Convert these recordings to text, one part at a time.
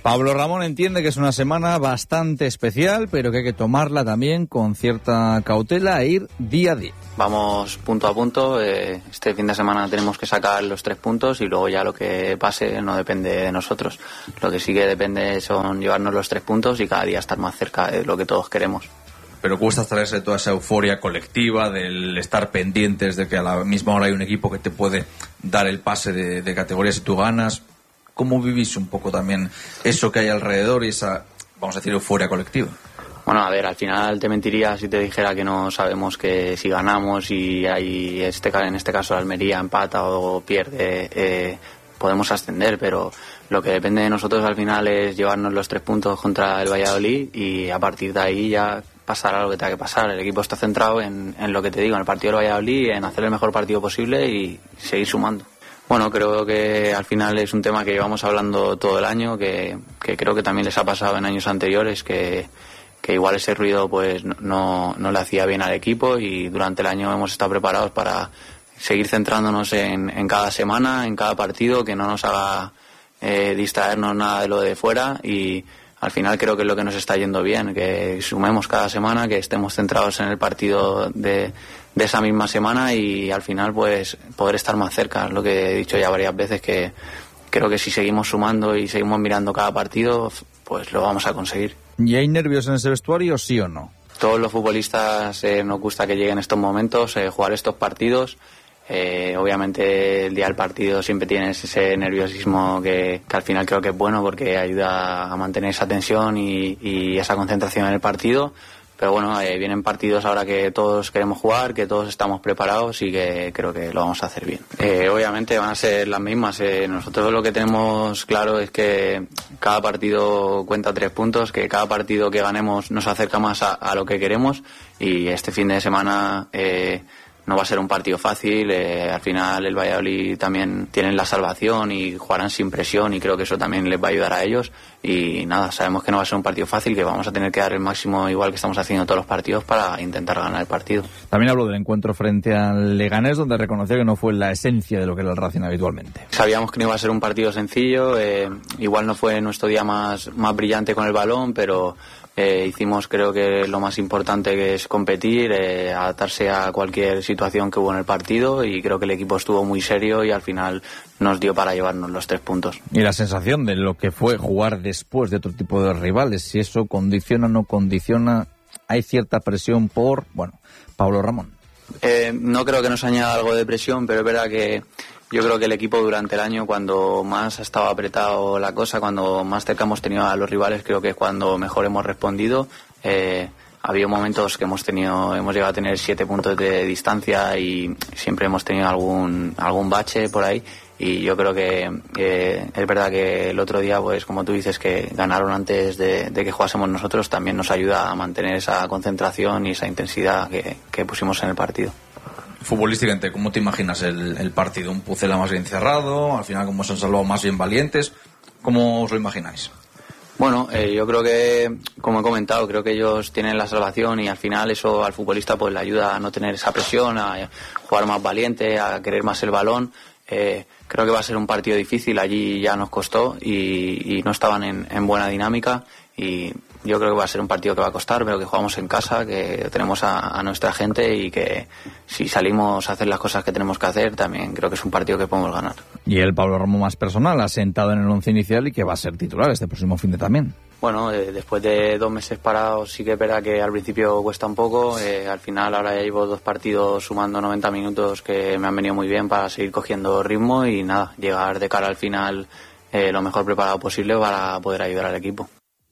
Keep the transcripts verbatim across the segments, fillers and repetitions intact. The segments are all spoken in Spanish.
Pablo Ramón entiende que es una semana bastante especial, pero que hay que tomarla también con cierta cautela e ir día a día. Vamos punto a punto, eh, este fin de semana tenemos que sacar los tres puntos y luego ya lo que pase no depende de nosotros. Lo que sí que depende son llevarnos los tres puntos y cada día estar más cerca de lo que todos queremos. Pero cuesta traerse toda esa euforia colectiva del estar pendientes de que a la misma hora hay un equipo que te puede dar el pase de, de categoría si tú ganas. ¿Cómo vivís un poco también eso que hay alrededor y esa, vamos a decir, euforia colectiva? Bueno, a ver, al final te mentiría si te dijera que no sabemos que si ganamos y hay este en este caso Almería empata o pierde, eh, podemos ascender, pero lo que depende de nosotros al final es llevarnos los tres puntos contra el Valladolid y a partir de ahí ya pasará lo que tenga que pasar. El equipo está centrado en, en lo que te digo, en el partido del Valladolid, en hacer el mejor partido posible y seguir sumando. Bueno, creo que al final es un tema que llevamos hablando todo el año, que, que creo que también les ha pasado en años anteriores, que, que igual ese ruido pues no, no le hacía bien al equipo y durante el año hemos estado preparados para seguir centrándonos en, en cada semana, en cada partido, que no nos haga eh, distraernos nada de lo de fuera y al final creo que es lo que nos está yendo bien, que sumemos cada semana, que estemos centrados en el partido de, de esa misma semana y al final pues poder estar más cerca. Lo que he dicho ya varias veces, que creo que si seguimos sumando y seguimos mirando cada partido, pues lo vamos a conseguir. ¿Y hay nervios en ese vestuario, sí o no? Todos los futbolistas eh, nos gusta que lleguen estos momentos, eh, jugar estos partidos. Eh, obviamente el día del partido siempre tienes ese nerviosismo que, que al final creo que es bueno porque ayuda a mantener esa tensión y, y esa concentración en el partido, pero bueno, eh, vienen partidos ahora que todos queremos jugar, que todos estamos preparados y que creo que lo vamos a hacer bien. Eh, obviamente van a ser las mismas, eh, nosotros lo que tenemos claro es que cada partido cuenta tres puntos, que cada partido que ganemos nos acerca más a, a lo que queremos y este fin de semana eh, no va a ser un partido fácil, eh, al final el Valladolid también tienen la salvación y jugarán sin presión y creo que eso también les va a ayudar a ellos y nada, sabemos que no va a ser un partido fácil, que vamos a tener que dar el máximo igual que estamos haciendo todos los partidos para intentar ganar el partido. También hablo del encuentro frente al Leganés, donde reconoció que no fue la esencia de lo que era el Racing habitualmente. Sabíamos que no iba a ser un partido sencillo, eh, igual no fue nuestro día más, más brillante con el balón, pero Eh, hicimos creo que lo más importante, que es competir, eh, adaptarse a cualquier situación que hubo en el partido y creo que el equipo estuvo muy serio y al final nos dio para llevarnos los tres puntos. Y la sensación de lo que fue jugar después de otro tipo de rivales, si eso condiciona o no condiciona, hay cierta presión por, bueno, Pablo Ramón. Eh, no creo que nos añada algo de presión, pero es verdad que yo creo que el equipo durante el año, cuando más ha estado apretado la cosa, cuando más cerca hemos tenido a los rivales, creo que es cuando mejor hemos respondido. Eh, había momentos que hemos tenido, hemos llegado a tener siete puntos de distancia y siempre hemos tenido algún algún bache por ahí. Y yo creo que eh, es verdad que el otro día, pues como tú dices, que ganaron antes de, de que jugásemos nosotros, también nos ayuda a mantener esa concentración y esa intensidad que, que pusimos en el partido. Futbolísticamente, ¿cómo te imaginas el, el partido? ¿Un Pucela más bien cerrado? Al final, ¿cómo se han salvado más bien valientes? ¿Cómo os lo imagináis? Bueno, eh, yo creo que, como he comentado, creo que ellos tienen la salvación y al final eso al futbolista pues le ayuda a no tener esa presión, a jugar más valiente, a querer más el balón. Eh, creo que va a ser un partido difícil, allí ya nos costó y, y no estaban en, en buena dinámica y yo creo que va a ser un partido que va a costar, pero que jugamos en casa, que tenemos a, a nuestra gente y que si salimos a hacer las cosas que tenemos que hacer, también creo que es un partido que podemos ganar. Y el Pablo Ramón más personal, asentado en el once inicial y que va a ser titular este próximo fin de también. Bueno, eh, después de dos meses parados sí que es verdad que al principio cuesta un poco, eh, al final ahora ya llevo dos partidos sumando noventa minutos que me han venido muy bien para seguir cogiendo ritmo y nada, llegar de cara al final eh, lo mejor preparado posible para poder ayudar al equipo.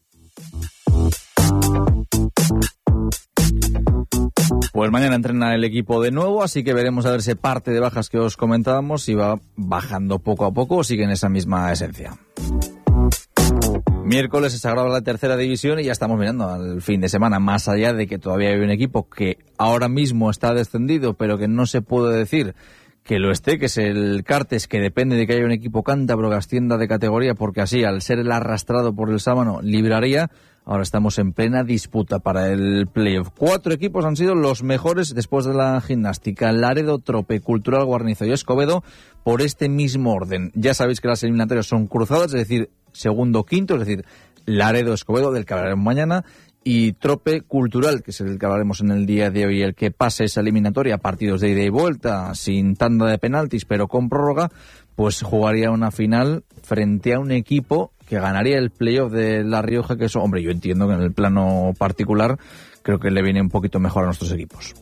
Pues mañana entrena el equipo de nuevo, así que veremos a ver si parte de bajas que os comentábamos si va bajando poco a poco o sigue en esa misma esencia. Miércoles se sagraba la tercera división y ya estamos mirando al fin de semana, más allá de que todavía hay un equipo que ahora mismo está descendido, pero que no se puede decir que lo esté, que es el Cartes, que depende de que haya un equipo cántabro que ascienda de categoría, porque así, al ser el arrastrado por el Sámano, libraría. Ahora estamos en plena disputa para el playoff. Cuatro equipos han sido los mejores después de la gimnástica: Laredo, Trope, Cultural Guarnizo y Escobedo, por este mismo orden. Ya sabéis que las eliminatorias son cruzadas, es decir, segundo, quinto, es decir, Laredo Escobedo, del que hablaremos mañana, y Trope Cultural, que es el que hablaremos en el día de hoy. El que pase esa eliminatoria, partidos de ida y vuelta, sin tanda de penaltis, pero con prórroga, pues jugaría una final frente a un equipo que ganaría el playoff de La Rioja, que eso, hombre, yo entiendo que en el plano particular creo que le viene un poquito mejor a nuestros equipos.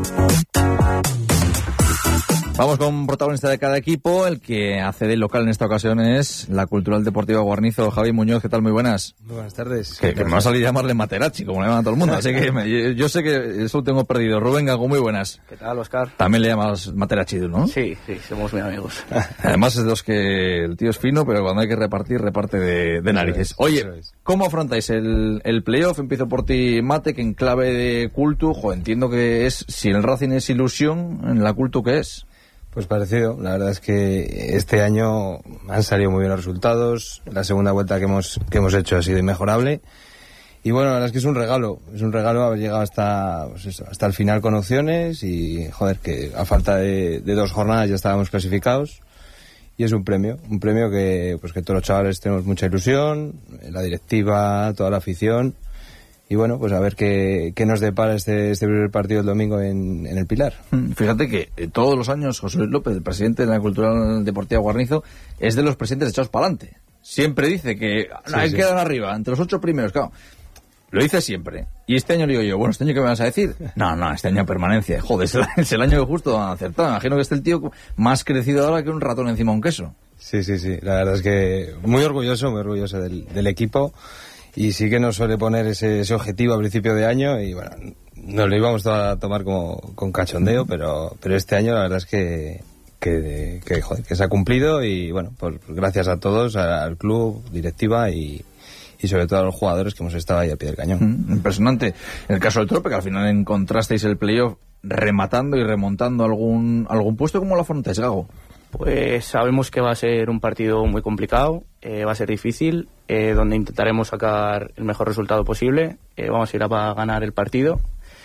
Vamos con protagonista de cada equipo. El que hace de local en esta ocasión es la Cultural Deportiva Guarnizo. Javi Muñoz, ¿qué tal? Muy buenas. Muy buenas tardes. Que, que me va a salir a llamarle Materazzi, como le llaman a todo el mundo. Así que me, yo, yo sé que eso lo tengo perdido. Rubén Gago, muy buenas. ¿Qué tal, Óscar? También le llamas Materazzi, ¿no? Sí, sí, somos muy amigos. Además es de los que el tío es fino, pero cuando hay que repartir, reparte de, de narices. Oye, ¿cómo afrontáis el, el playoff? Empiezo por ti, Mate, que en clave de Cultu, jo, entiendo que es, si el Racing es ilusión, en la Cultu, ¿qué es? Pues parecido, la verdad es que este año han salido muy bien los resultados, la segunda vuelta que hemos que hemos hecho ha sido inmejorable y bueno, la verdad es que es un regalo, es un regalo haber llegado hasta pues eso, hasta el final con opciones y joder, que a falta de, de dos jornadas ya estábamos clasificados y es un premio, un premio que pues que todos los chavales tenemos mucha ilusión, la directiva, toda la afición. Y bueno, pues a ver qué, qué nos depara este, este primer partido el domingo en, en el Pilar. Fíjate que eh, todos los años José Luis López, el presidente de la Cultural Deportiva Guarnizo, es de los presidentes echados para adelante. Siempre dice que sí, hay sí. que quedar arriba, entre los ocho primeros, claro. Lo dice siempre. Y este año le digo yo, bueno, ¿este año qué me vas a decir? No, no, este año permanencia. Joder, es el, es el año que justo han acertado. Imagino que este el tío más crecido ahora que un ratón encima de un queso. Sí, sí, sí. La verdad es que muy orgulloso, muy orgulloso del, del equipo. Y sí que nos suele poner ese, ese objetivo a principio de año y bueno, nos lo íbamos a tomar como con cachondeo, pero pero este año la verdad es que que, que, joder, que se ha cumplido y bueno, pues gracias a todos, al club, directiva y, y sobre todo a los jugadores que hemos estado ahí al pie del cañón. Mm, impresionante. En el caso del Trope, que al final encontrasteis el playoff rematando y remontando algún algún puesto, ¿cómo lo afrontáis, Gago? Pues sabemos que va a ser un partido muy complicado, eh, va a ser difícil, eh, donde intentaremos sacar el mejor resultado posible, eh, vamos a ir a, a ganar el partido.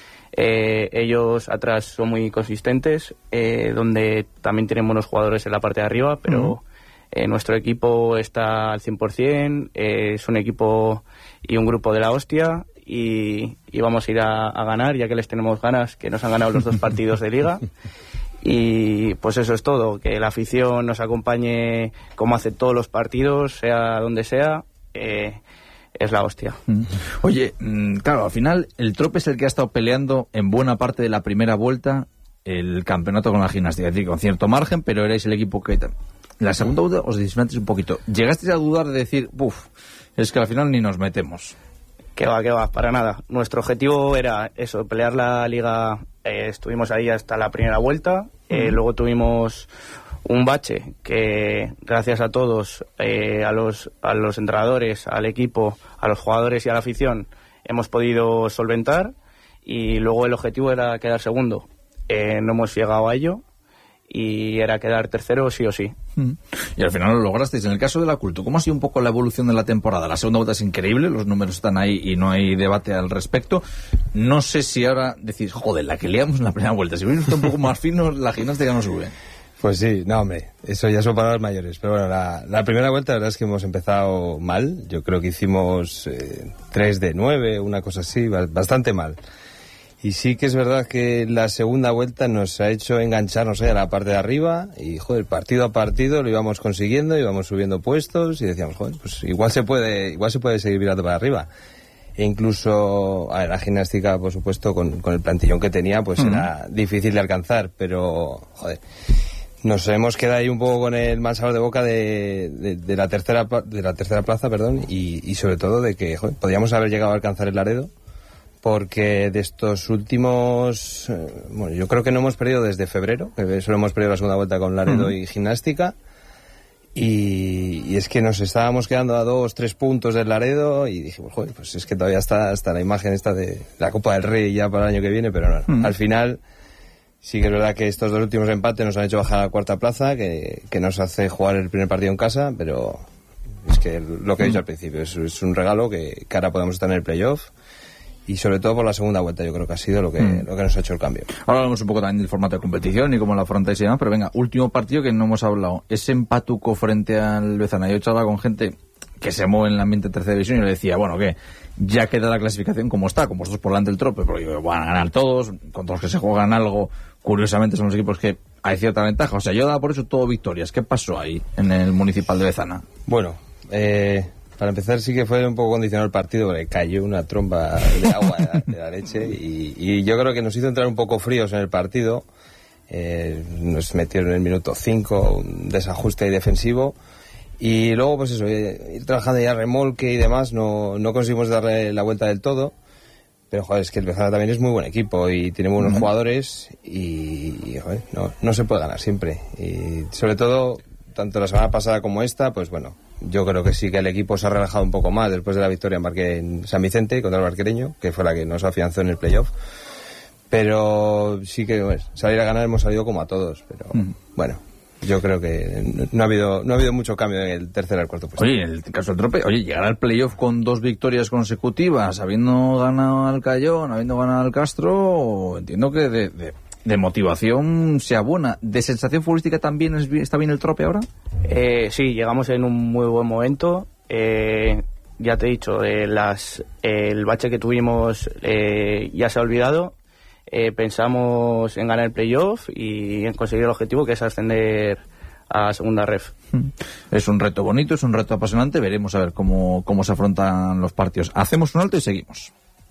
Eh, ellos atrás son muy consistentes, eh, donde también tienen buenos jugadores en la parte de arriba, pero uh-huh. eh, nuestro equipo está al cien por ciento, eh, es un equipo y un grupo de la hostia y, y vamos a ir a, a ganar, ya que les tenemos ganas, que nos han ganado los dos partidos de liga. Y pues eso es todo, que la afición nos acompañe como hace todos los partidos, sea donde sea, eh, es la hostia. Oye, claro, al final el Trope es el que ha estado peleando en buena parte de la primera vuelta el campeonato con la Gimnástica, es decir, con cierto margen, pero erais el equipo que... La segunda vuelta os disfrutáis un poquito. ¿Llegasteis a dudar de decir, uff, es que al final ni nos metemos? Que va, que va, para nada. Nuestro objetivo era eso, pelear la liga. Eh, estuvimos ahí hasta la primera vuelta, eh, uh-huh. luego tuvimos un bache que gracias a todos, eh, a los a los entrenadores, al equipo, a los jugadores y a la afición, hemos podido solventar y luego el objetivo era quedar segundo. Eh, no hemos llegado a ello y era quedar tercero sí o sí. Y al final lo lograsteis. En el caso de la Cultu, ¿cómo ha sido un poco la evolución de la temporada? La segunda vuelta es increíble, los números están ahí y no hay debate al respecto. No sé si ahora decís, joder, la que liamos en la primera vuelta, si hubiéramos estado un poco más finos, la Gimnástica no sube. Pues sí, no hombre, eso ya son palabras mayores. Pero bueno, la, la primera vuelta la verdad es que hemos empezado mal. Yo creo que hicimos eh, tres de nueve, una cosa así, bastante mal. Y sí que es verdad que la segunda vuelta nos ha hecho engancharnos a la parte de arriba y, joder, partido a partido lo íbamos consiguiendo, íbamos subiendo puestos y decíamos, joder, pues igual se puede igual se puede seguir mirando para arriba. E incluso, a ver, la Gimnástica, por supuesto, con, con el plantillón que tenía, pues uh-huh. era difícil de alcanzar, pero, joder, nos hemos quedado ahí un poco con el mal sabor de boca de, de, de la tercera de la tercera plaza, perdón, y, y sobre todo de que, joder, podríamos haber llegado a alcanzar el Laredo. Porque de estos últimos... Eh, bueno, yo creo que no hemos perdido desde febrero, que solo hemos perdido la segunda vuelta con Laredo uh-huh. y Gimnástica. Y, y es que nos estábamos quedando a dos, tres puntos del Laredo y dijimos, joder, pues es que todavía está hasta la imagen esta de la Copa del Rey ya para el año que viene, pero no. Uh-huh. Al final sí que es verdad que estos dos últimos empates nos han hecho bajar a la cuarta plaza, que, que nos hace jugar el primer partido en casa, pero es que lo que he dicho uh-huh. al principio, es, es un regalo que, que ahora podemos estar en el playoff. Y sobre todo por la segunda vuelta, yo creo que ha sido lo que, mm. lo que nos ha hecho el cambio. Ahora hablamos un poco también del formato de competición y cómo lo afrontáis y demás, pero venga, último partido que no hemos hablado. Ese empatuco frente al Bezana. Yo he charlado con gente que se mueve en el ambiente de tercera división, y yo le decía, bueno, que ya queda la clasificación como está, con vosotros por delante del trope, pero yo, van a ganar todos, contra los que se juegan algo, curiosamente son los equipos que hay cierta ventaja. O sea, yo daba por eso todo victorias. ¿Qué pasó ahí en el Municipal de Bezana? Bueno, eh, para empezar sí que fue un poco condicionado el partido, porque cayó una tromba de agua de la, de la leche, y, y yo creo que nos hizo entrar un poco fríos en el partido. Eh, nos metieron en el minuto cinco un desajuste defensivo, y luego pues eso, ir trabajando ya remolque y demás, no, no conseguimos darle la vuelta del todo. Pero joder, es que el Bezana también es muy buen equipo y tiene buenos uh-huh. jugadores, y, y joder, no, no se puede ganar siempre. Y sobre todo, tanto la semana pasada como esta, pues bueno, yo creo que sí que el equipo se ha relajado un poco más después de la victoria en, Barque, en San Vicente contra el Barquereño, que fue la que nos afianzó en el playoff. Pero sí que pues, salir a ganar hemos salido como a todos, pero uh-huh. bueno, yo creo que no ha habido no ha habido mucho cambio en el tercer al cuarto puesto. Oye, en el caso del Trope, oye, llegar al playoff con dos victorias consecutivas, habiendo ganado al Cayón, habiendo ganado al Castro, entiendo que de, de, de motivación sea buena. ¿De sensación futbolística también es, está bien el Trope ahora? Eh, sí, llegamos en un muy buen momento. Eh, ya te he dicho, eh, las, eh, el bache que tuvimos eh, ya se ha olvidado. Eh, pensamos en ganar el playoff y en conseguir el objetivo, que es ascender a segunda ref. Es un reto bonito, es un reto apasionante. Veremos a ver cómo, cómo se afrontan los partidos. Hacemos un alto y seguimos.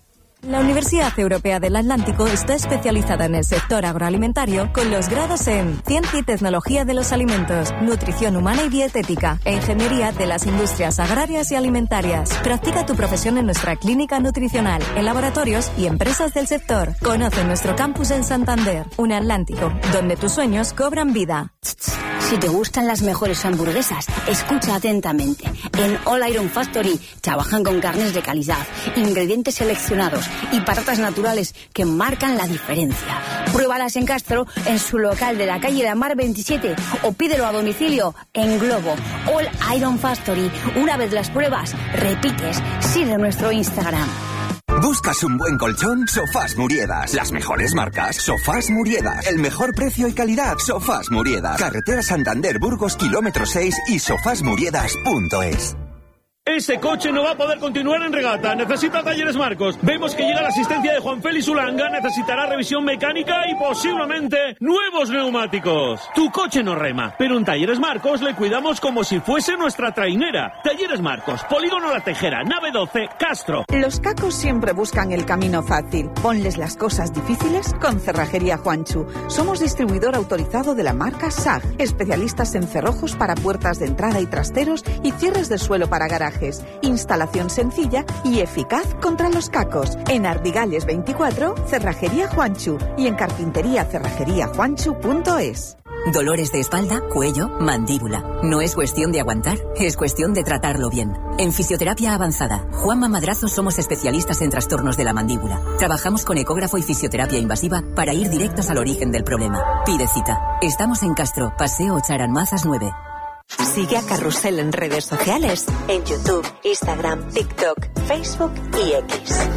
La Universidad Europea del Atlántico está especializada en el sector agroalimentario con los grados en Ciencia y Tecnología de los Alimentos, Nutrición Humana y Dietética e Ingeniería de las Industrias Agrarias y Alimentarias. Practica tu profesión en nuestra clínica nutricional, en laboratorios y empresas del sector. Conoce nuestro campus en Santander, un Atlántico, donde tus sueños cobran vida. Si te gustan las mejores hamburguesas, escucha atentamente. En All Iron Factory trabajan con carnes de calidad, ingredientes seleccionados y patatas naturales que marcan la diferencia. Pruébalas en Castro, en su local de la calle de Amar veintisiete, o pídelo a domicilio en Globo. All Iron Factory. Una vez las pruebas, repites. Sigue nuestro Instagram. ¿Buscas un buen colchón? Sofás Muriedas. Las mejores marcas. Sofás Muriedas. El mejor precio y calidad. Sofás Muriedas. Carretera Santander Burgos, kilómetro seis y sofás muriedas punto es. Ese coche no va a poder continuar en regata. Necesita Talleres Marcos. Vemos que llega la asistencia de Juan Félix Ulanga. Necesitará revisión mecánica y posiblemente nuevos neumáticos. Tu coche no rema, pero en Talleres Marcos le cuidamos como si fuese nuestra trainera. Talleres Marcos, Polígono La Tejera, nave doce, Castro. Los cacos siempre buscan el camino fácil. Ponles las cosas difíciles con Cerrajería Juanchu. Somos distribuidor autorizado de la marca S A G. Especialistas en cerrojos para puertas de entrada y trasteros y cierres de suelo para garaje. Instalación sencilla y eficaz contra los cacos. En Ardigalles veinticuatro, Cerrajería Juanchu, y en carpintería cerrajería juanchu punto es. Dolores de espalda, cuello, mandíbula. No es cuestión de aguantar, es cuestión de tratarlo bien. En Fisioterapia Avanzada, Juanma Madrazo somos especialistas en trastornos de la mandíbula. Trabajamos con ecógrafo y fisioterapia invasiva para ir directos al origen del problema. Pide cita. Estamos en Castro, Paseo Charanmazas nueve. Sigue a Carrusel en redes sociales, en YouTube, Instagram, TikTok, Facebook y X.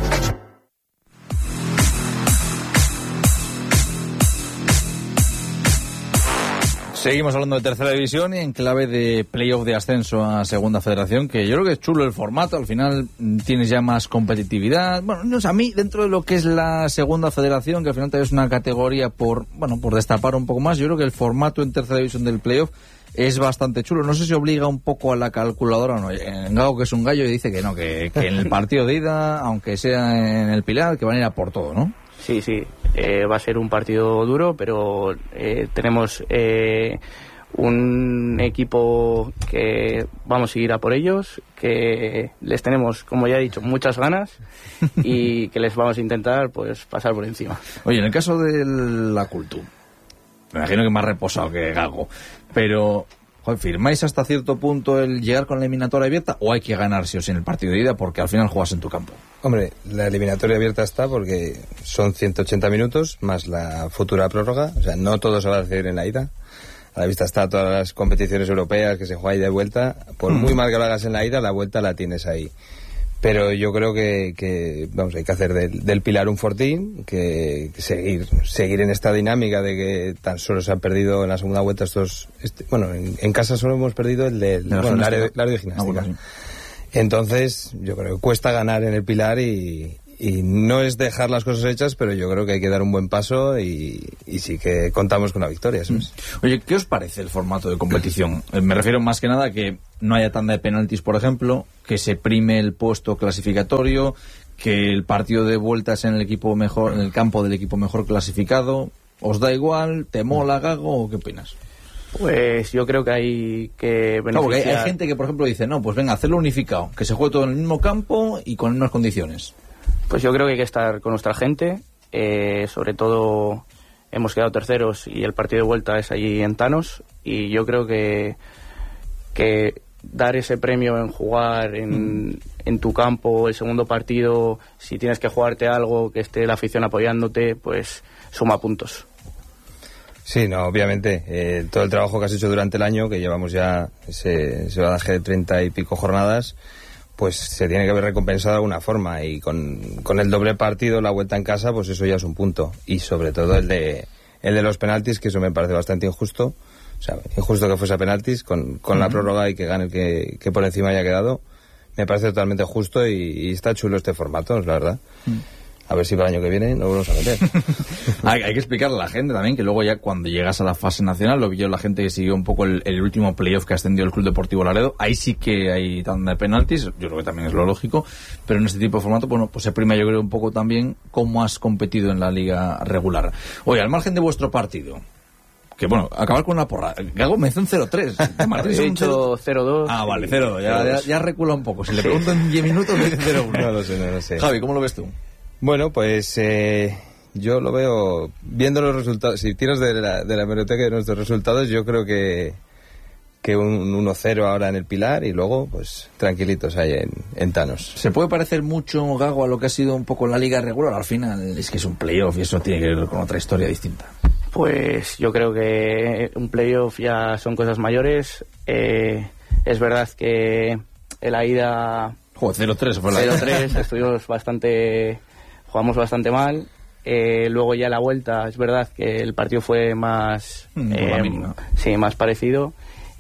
Seguimos hablando de tercera división y en clave de playoff de ascenso a segunda federación, que yo creo que es chulo el formato. Al final tienes ya más competitividad. Bueno, no sé, a mí dentro de lo que es la segunda federación, que al final es una categoría por, bueno, por destapar un poco más, yo creo que el formato en tercera división del playoff es bastante chulo. No sé si obliga un poco a la calculadora o no. En Gago, que es un gallo, y dice que no, que, que en el partido de ida, aunque sea en el Pilar, que van a ir a por todo, ¿no? Sí, sí. Eh, va a ser un partido duro, pero eh, tenemos eh, un equipo que vamos a ir a por ellos, que les tenemos, como ya he dicho, muchas ganas y que les vamos a intentar pues pasar por encima. Oye, en el caso de la Cultu, me imagino que más reposado que Gago, pero joder, ¿firmáis hasta cierto punto el llegar con la eliminatoria abierta o hay que ganar sí o sí en el partido de ida porque al final juegas en tu campo? Hombre, la eliminatoria abierta está porque son ciento ochenta minutos más la futura prórroga, o sea, no todo se va a decidir en la ida. A la vista está todas las competiciones europeas que se juega ida y vuelta. Por muy mal que lo hagas en la ida, la vuelta la tienes ahí. Pero yo creo que, que vamos, hay que hacer del, del Pilar un fortín, que, que seguir seguir en esta dinámica de que tan solo se han perdido en la segunda vuelta estos... Este, bueno, en, en casa solo hemos perdido el de, de bueno, el área de, el área de gimnástica. Ah, bueno, sí. Entonces, yo creo que cuesta ganar en el Pilar y, y no es dejar las cosas hechas, pero yo creo que hay que dar un buen paso y, y sí que contamos con una victoria, ¿sabes? Oye, ¿qué os parece el formato de competición? Me refiero más que nada a que no haya tanda de penaltis, por ejemplo, que se prime el puesto clasificatorio, que el partido de vuelta es en el equipo mejor, en el campo del equipo mejor clasificado. ¿Os da igual? ¿Te mola, Gago? ¿O qué opinas? Pues yo creo que hay que beneficiar... Claro, porque hay, hay gente que, por ejemplo, dice, no, pues venga, hacerlo unificado, que se juegue todo en el mismo campo y con las mismas condiciones. Pues yo creo que hay que estar con nuestra gente, eh, sobre todo hemos quedado terceros y el partido de vuelta es allí en Thanos, y yo creo que, que dar ese premio en jugar en, mm. en tu campo el segundo partido, si tienes que jugarte algo, que esté la afición apoyándote, pues suma puntos. Sí, no, obviamente, eh, todo el trabajo que has hecho durante el año, que llevamos ya ese, ese badaje de treinta y pico jornadas, pues se tiene que haber recompensado de alguna forma, y con, con el doble partido, la vuelta en casa, pues eso ya es un punto, y sobre todo el de el de los penaltis, que eso me parece bastante injusto, o sea, injusto que fuese a penaltis, con, con uh-huh. la prórroga y que gane el que, que por encima haya quedado, me parece totalmente justo y, y está chulo este formato, la verdad. Uh-huh. A ver si para el año que viene nos vamos a meter. hay, hay que explicarle a la gente también que luego ya cuando llegas a la fase nacional, lo vio la gente que siguió un poco el, el último playoff que ascendió el Club Deportivo Laredo, ahí sí que hay tanda de penaltis, yo creo que también es lo lógico, pero en este tipo de formato, bueno, pues se prima yo creo un poco también cómo has competido en la liga regular. Oye, al margen de vuestro partido, que bueno, acabar con una porra. Gago me hizo un cero tres. He hecho cero dos. Ah, vale, cero dos. Ya, ya, ya recula un poco. Si le pregunto en diez minutos me dice cero uno. No lo sé, no lo sé. Javi, ¿cómo lo ves tú? Bueno, pues eh, yo lo veo, viendo los resultados, si tiras de la, de la hemeroteca de nuestros resultados, yo creo que, que un uno cero ahora en el Pilar y luego, pues, tranquilitos ahí en, en Thanos. ¿Se puede parecer mucho, Gago, a lo que ha sido un poco la liga regular? Al final es que es un playoff y eso tiene que ver con otra historia distinta. Pues yo creo que un playoff ya son cosas mayores. Eh, es verdad que en la ida... Joder, cero tres fue la cero tres, estuvimos bastante... Jugamos bastante mal. Eh, luego ya la vuelta, es verdad que el partido fue más... Mm, eh, sí, más parecido.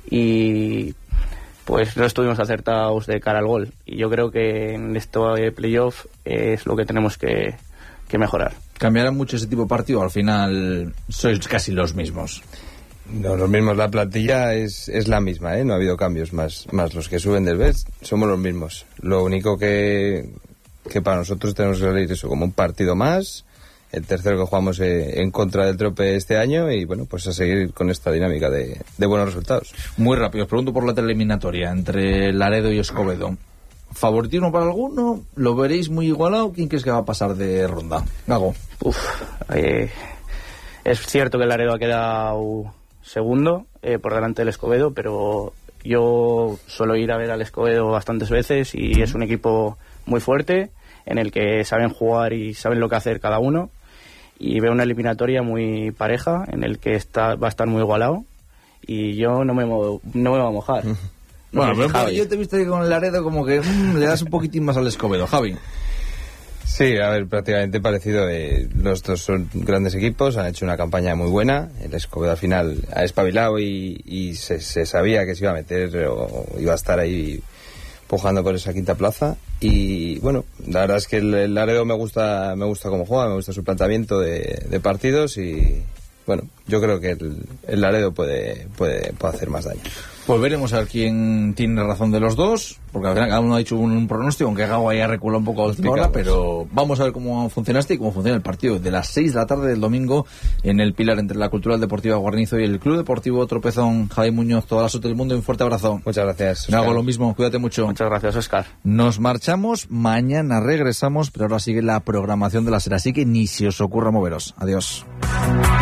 Y pues no estuvimos acertados de cara al gol. Y yo creo que en esto de playoff es lo que tenemos que, que mejorar. ¿Cambiará mucho ese tipo de partido? Al final sois casi los mismos. No, los mismos. La plantilla es, es la misma, ¿eh? No ha habido cambios más, más los que suben del B E S. Somos los mismos. Lo único que... que para nosotros tenemos que salir eso como un partido más, el tercero que jugamos eh, en contra del Trope este año y bueno, pues a seguir con esta dinámica de, de buenos resultados. Muy rápido, os pregunto por la eliminatoria entre Laredo y Escobedo. ¿Favoritismo para alguno? ¿Lo veréis muy igualado? ¿Quién crees que va a pasar de ronda? Gago. Uf, eh, es cierto que el Laredo ha quedado segundo eh, por delante del Escobedo, pero yo suelo ir a ver al Escobedo bastantes veces y es un equipo muy fuerte, en el que saben jugar y saben lo que hacer cada uno, y veo una eliminatoria muy pareja, en el que está va a estar muy igualado, y yo no me, no me voy a mojar. No bueno, pero Javi. Yo te he visto que con el Laredo como que mmm, le das un poquitín más al Escobedo. Javi. Sí, a ver, prácticamente parecido. Eh, los dos son grandes equipos, han hecho una campaña muy buena. El Escobedo al final ha espabilado y, y se, se sabía que se iba a meter o iba a estar ahí pujando por esa quinta plaza. Y bueno, la verdad es que el, el Laredo me gusta me gusta cómo juega, me gusta su planteamiento de, de partidos y bueno, yo creo que el, el Laredo puede, puede, puede hacer más daño. Pues veremos a ver quién tiene razón de los dos, porque al final cada uno ha dicho un, un pronóstico, aunque Gago haya reculado un poco a última hora, pero vamos a ver cómo funciona este y cómo funciona el partido de las seis de la tarde del domingo en el Pilar entre la Cultural Deportiva Guarnizo y el Club Deportivo Tropezón. Javi Muñoz, toda la suerte del mundo y un fuerte abrazo. Muchas gracias, Gago, lo mismo, cuídate mucho. Muchas gracias, Óscar. Nos marchamos, mañana regresamos, pero ahora sigue la programación de la SER, así que ni se os ocurra moveros. Adiós.